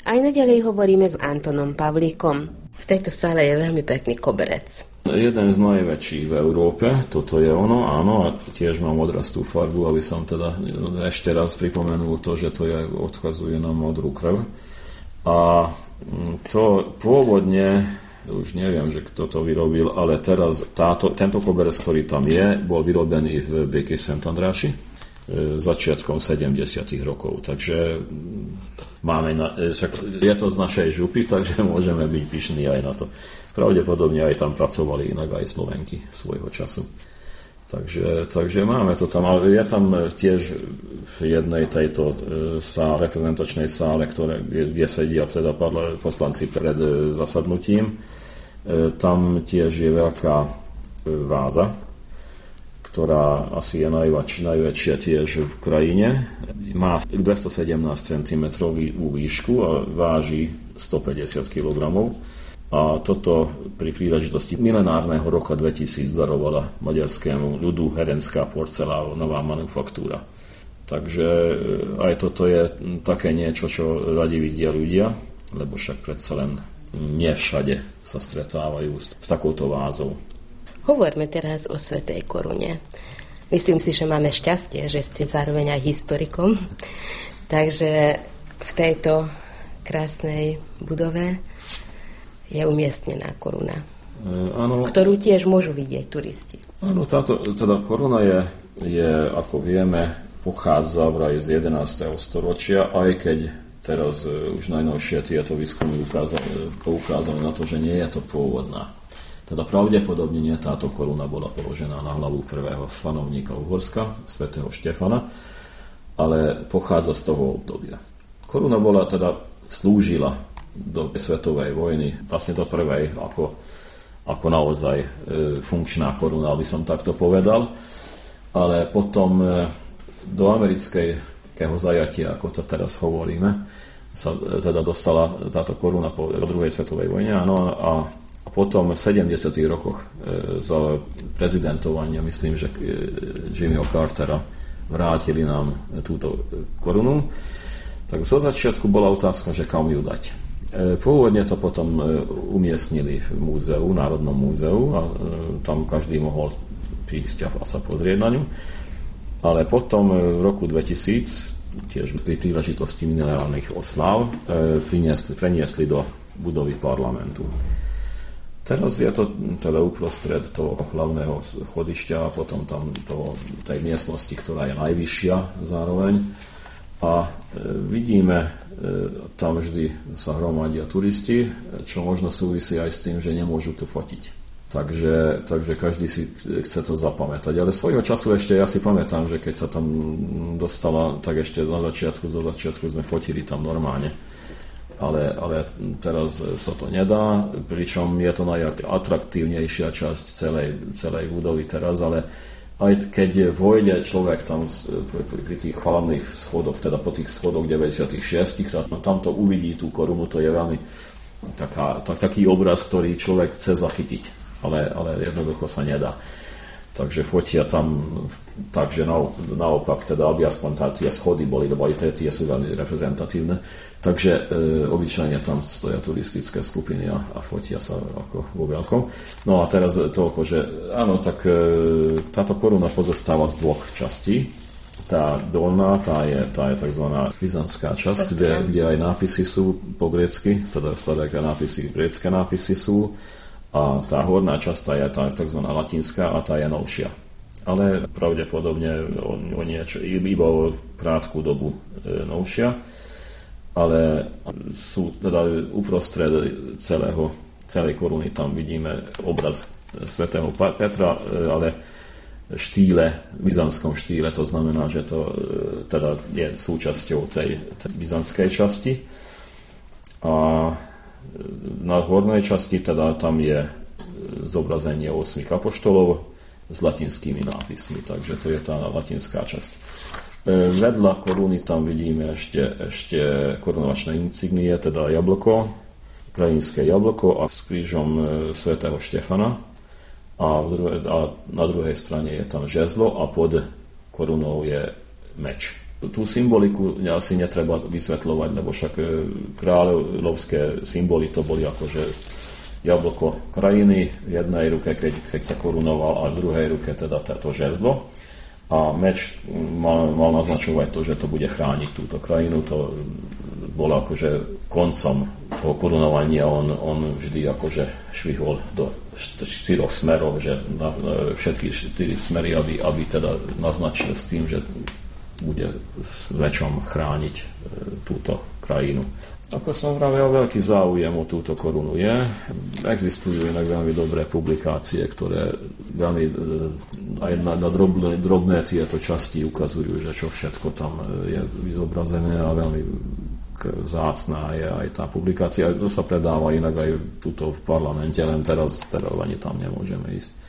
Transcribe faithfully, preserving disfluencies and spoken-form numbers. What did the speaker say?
Aj naďalej hovoríme s Antonom Pavlíkom. V tejto sále je veľmi pekný koberec. Jeden z najväčších v Európe, toto je ono, áno, a tiež mám odrastú farbu, aby som teda ešte raz pripomenul to, že to je, odkazuje na modrú krv. A to pôvodne, už neviem, že kto to vyrobil, ale teraz táto, tento koberec, ktorý tam je, bol vyrobený v Békej Szentandrási začiatkom sedemdesiatych rokov. Takže máme na, je to z našej župy, takže môžeme byť pyšní aj na to. Pravdepodobne aj tam pracovali inak aj Slovenky svojho času. Takže, takže máme to tam, ale je tam tiež v jednej tejto sále, reprezentačnej sále, ktoré, kde sedia teda poslanci pred zasadnutím. Tam tiež je veľká váza, ktorá asi je najväč, najväčšia tiež v krajine. Má dvestosedemnásť centimetrov výšku a váži stopäťdesiat kilogramov. A toto pri príležitosti milenárneho roka dvetisíc darovala maďarskému ľudu herenská porcelánová manufaktúra. Takže aj toto je také niečo, čo radi vidia ľudia, lebo však predsa len nie všade sa stretávajú s takouto vázou. Hovoríme teraz o Svätej korune. Myslím si, že máme šťastie, že ste zároveň aj historikom. Takže v tejto krásnej budove je umiestnená koruna, e, áno, ktorú tiež môžu vidieť turisti. Áno, táto teda koruna je, je, ako vieme, pochádza vraj z jedenásteho storočia, aj keď teraz e, už najnovšie tieto výskumy ukázali, poukázali na to, že nie je to pôvodná. Teda pravdepodobne nie táto koruna bola položená na hlavu prvého panovníka Uhorska, svätého Štefana, ale pochádza z toho obdobia. Koruna bola teda, slúžila do svetovej vojny, vlastne do prvej, ako, ako naozaj e, funkčná koruna, aby som takto povedal, ale potom e, do amerického zajatia, ako to teraz hovoríme, sa e, teda dostala táto koruna po druhej svetovej vojne, áno, a A potom v sedemdesiatych rokoch e, za prezidentovania, myslím, že e, Jimmyho Cartera vrátili nám túto korunu. Tak zo začiatku bola otázka, že kam ju dať. E, pôvodne to potom e, umiestnili v múzeu, Národnom múzeu a e, tam každý mohol prísť a sa pozrieť na ňu. Ale potom e, v roku dvetisíc, tiež pri príležitosti minerálnych osláv, e, priniesli, preniesli do budovy parlamentu. Teraz je to teda uprostred toho hlavného schodišťa a potom tam toho, tej miestnosti, ktorá je najvyššia zároveň. A e, vidíme, e, tam vždy sa hromadia turisti, čo možno súvisí aj s tým, že nemôžu tu fotiť. Takže, takže každý si chce to zapamätať. Ale svojho času ešte ja si pamätám, že keď sa tam dostala, tak ešte na začiatku, zo začiatku sme fotili tam normálne. Ale, ale teraz sa to nedá, pričom je to najatraktívnejšia časť celej, celej budovy teraz, ale aj keď vojde človek tam pri tých hlavných schodoch, teda po tých schodoch deväťdesiatšesť, tam to uvidí tú korunu, to je veľmi taká, tak, taký obraz, ktorý človek chce zachytiť, ale, ale jednoducho sa nedá. Takže fotia tam, takže naopak, teda aby aspoň tá, tie schody boli, lebo aj tie, tie sú veľmi reprezentatívne. Takže e, obyčajne tam stoja turistické skupiny a, a fotia sa ako vo veľkom. No a teraz toľko, že áno, tak e, táto koruna pozostáva z dvoch častí. Tá dolná, tá je, tá je tzv. Byzantská časť, kde, kde aj nápisy sú po grécky, teda staré nápisy, grécké nápisy sú. A tá horná časť, tá je tá tzv. Latinská a tá je novšia. Ale pravdepodobne o, o niečo, iba o krátku dobu e, novšia. Ale sú teda uprostred celého, celej koruny, tam vidíme obraz svätého Petra, e, ale v štýle, v byzantskom štýle, to znamená, že to e, teda je súčasťou tej, tej byzantskej časti. A na hornej časti teda tam je zobrazenie osmých apoštolov s latinskými nápismi, takže to je tá latinská časť. Vedľa koruny tam vidíme ešte, ešte korunovačné insignie, teda jablko, krajinské jablko a s krížom svätého Štefana a, druhé, a na druhej strane je tam žezlo a pod korunou je meč. Tú symboliku asi netreba vysvetľovať, lebo však kráľovské symboly to boli akože jablko krajiny v jednej ruke, keď, keď sa korunoval, a v druhej ruke teda to žezlo. A meč mal, mal naznačovať to, že to bude chrániť túto krajinu. To bolo akože koncom toho korunovania. On, on vždy akože švihol do štyroch smerov, že na všetky štyri smery, aby, aby teda naznačil s tým, že bude s mečom chrániť túto krajinu. Ako som vravel, veľký záujem o túto korunu je. Existujú inak veľmi dobré publikácie, ktoré veľmi aj na, na drobné, drobné tieto časti ukazujú, že čo všetko tam je vyzobrazené, a veľmi vzácna je aj tá publikácia. To sa predáva inak aj tuto v parlamente, len teraz, teraz ani tam nemôžeme ísť.